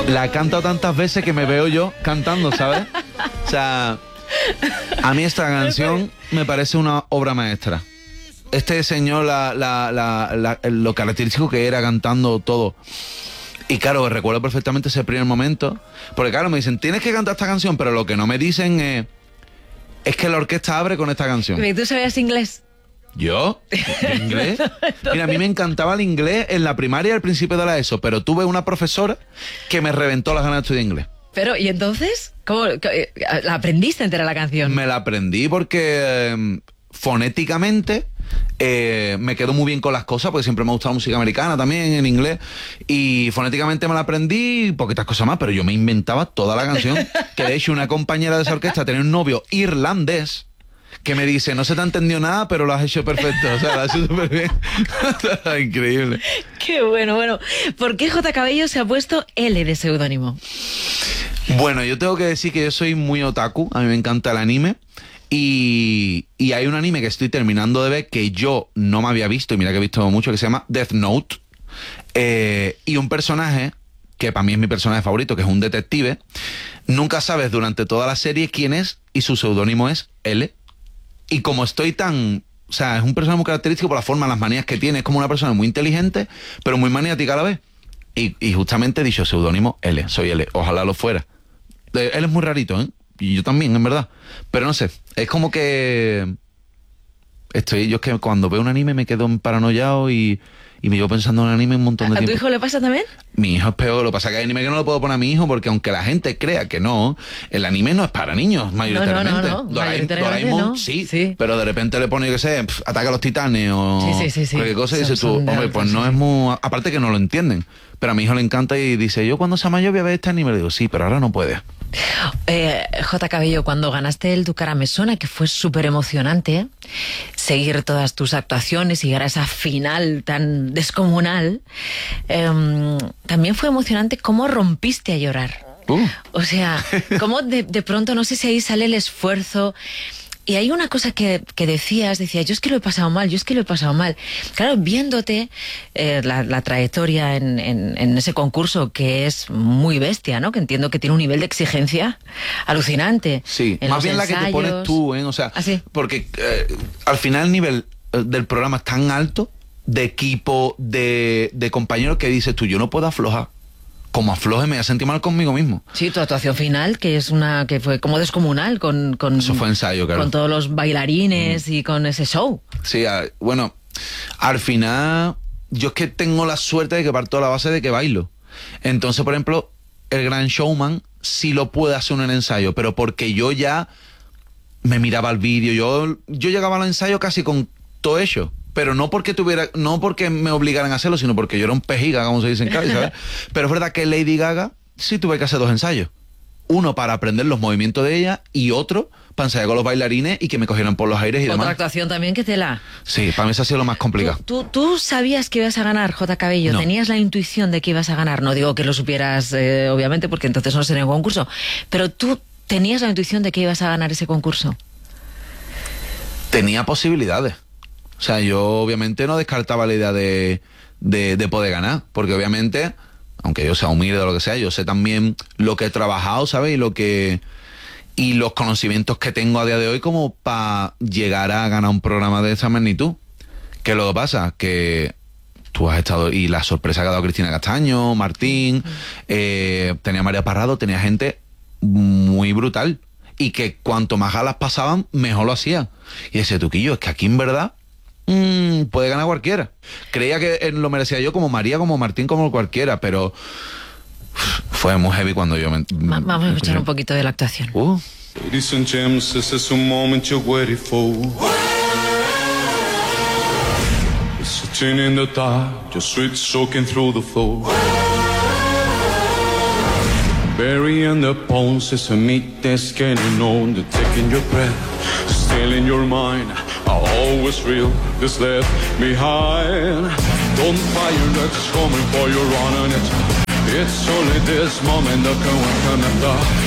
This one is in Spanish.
La he cantado tantas veces que me veo yo cantando, ¿sabes? O sea, a mí esta canción me parece una obra maestra. Este señor, lo característico que era cantando todo. Y claro, recuerdo perfectamente ese primer momento. Porque claro, me dicen, tienes que cantar esta canción, pero lo que no me dicen es que la orquesta abre con esta canción. ¿Y tú sabías inglés? ¿Yo? ¿Inglés? Mira, a mí me encantaba el inglés en la primaria al principio de la ESO, pero tuve una profesora que me reventó las ganas de estudiar inglés. Pero, ¿y entonces? ¿Cómo la aprendiste entera la canción? Me la aprendí porque fonéticamente me quedo muy bien con las cosas, porque siempre me ha gustado la música americana también en inglés, y fonéticamente me la aprendí y poquitas cosas más, pero yo me inventaba toda la canción, que de hecho una compañera de esa orquesta tenía un novio irlandés que me dice, no se te ha entendido nada, pero lo has hecho perfecto. O sea, lo has hecho súper bien. Increíble. Qué bueno. ¿Por qué J. Cabello se ha puesto L de seudónimo? Bueno, yo tengo que decir que yo soy muy otaku. A mí me encanta el anime. Y hay un anime que estoy terminando de ver que yo no me había visto, y mira que he visto mucho, que se llama Death Note. Y un personaje que para mí es mi personaje favorito, que es un detective, nunca sabes durante toda la serie quién es, y su seudónimo es L. Y como estoy tan... O sea, es un personaje muy característico por la forma, las manías que tiene. Es como una persona muy inteligente, pero muy maniática a la vez. Y justamente he dicho seudónimo L, soy L. Ojalá lo fuera. Él es muy rarito, ¿eh? Y yo también, en verdad. Pero no sé, es como que... Yo es que cuando veo un anime me quedo paranoiado y me llevo pensando en el anime un montón de tiempo. ¿A tu hijo le pasa también? Mi hijo es peor, lo que pasa es que hay anime que no lo puedo poner a mi hijo porque aunque la gente crea que no, el anime no es para niños, mayoritariamente. No. Mayoritariamente no. Sí, pero de repente le pone, yo qué sé, Ataca a los Titanes o sí. cualquier cosa y dices tú, hombre, pues no es muy... Aparte que no lo entienden, pero a mi hijo le encanta y dice, yo cuando sea mayor voy a ver este anime. Le digo, sí, pero ahora no puedes. J. Cabello, cuando ganaste el Tu cara me suena, que fue súper emocionante seguir todas tus actuaciones y llegar a esa final tan descomunal, también fue emocionante cómo rompiste a llorar. O sea, cómo de pronto, no sé si ahí sale el esfuerzo. Y hay una cosa que decías, yo es que lo he pasado mal. Claro, viéndote la trayectoria en ese concurso, que es muy bestia, ¿no? Que entiendo que tiene un nivel de exigencia alucinante. Sí, más bien la que te pones tú, ¿eh? O sea, porque al final el nivel del programa es tan alto, de equipo, de compañeros, que dices tú, yo no puedo aflojar. Como afloje me voy a sentir mal conmigo mismo. Sí, tu actuación final, que fue como descomunal, con eso fue ensayo, claro. Con todos los bailarines y con ese show. Sí, bueno, al final yo es que tengo la suerte de que parto de la base de que bailo. Entonces, por ejemplo, el Gran Showman sí lo puede hacer en un ensayo, pero porque yo ya me miraba el vídeo, yo llegaba al ensayo casi con todo hecho. Pero no porque me obligaran a hacerlo, sino porque yo era un pejiga, como se dice en Cádiz, ¿sabes? Pero es verdad que Lady Gaga sí tuve que hacer 2 ensayos. Uno para aprender los movimientos de ella y otro para ensayar con los bailarines y que me cogieran por los aires y demás. Otra actuación también que tela. Sí, para mí eso ha sido lo más complicado. ¿Tú sabías que ibas a ganar, J. Cabello? No. ¿Tenías la intuición de que ibas a ganar? No digo que lo supieras, obviamente, porque entonces no sería un concurso. Pero tú tenías la intuición de que ibas a ganar ese concurso. Tenía posibilidades. O sea, yo obviamente no descartaba la idea de poder ganar, porque obviamente, aunque yo sea humilde o lo que sea, yo sé también lo que he trabajado, ¿sabes? Y los conocimientos que tengo a día de hoy como para llegar a ganar un programa de esa magnitud. Que lo que pasa, que tú has estado, y la sorpresa que ha dado Cristina Castaño, Martín, tenía María Parrado, tenía gente muy brutal, y que cuanto más galas pasaban, mejor lo hacía. Y ese Tuquillo, es que aquí en verdad puede ganar cualquiera. Creía que lo merecía yo, como María, como Martín, como cualquiera, pero fue muy heavy cuando yo vamos a escuchar un poquito de la actuación. Ladies and gents, this is a moment you're waiting for. Sitting in the dark, your sweat soaking through the floor. Burying the bones is a meat that's getting on. They're taking your breath, stealing your mind. Always real, this left behind. Don't buy your legs, coming for your run on it. It's only this moment that can come and die.